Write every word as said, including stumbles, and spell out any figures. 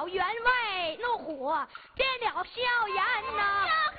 员外怒火，点了硝烟呐。